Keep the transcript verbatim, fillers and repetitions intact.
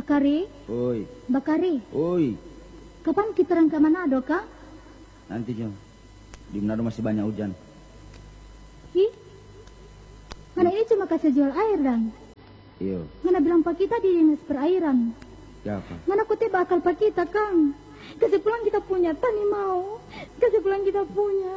Bakari. Oi. Bakari. Oi. Kapan kita orang ke Manado, Kak? Nanti, Jo. Di Manado masih banyak hujan. Ih. Mana ini cuma kasih jual air, Dan. Iya. Mana bilang Pak kita di dinas perairan. Ya, apa? Mana kutip bakal Pak kita, Kang. Kasih pulang kita punya, Tani mau. Kasih pulang kita punya.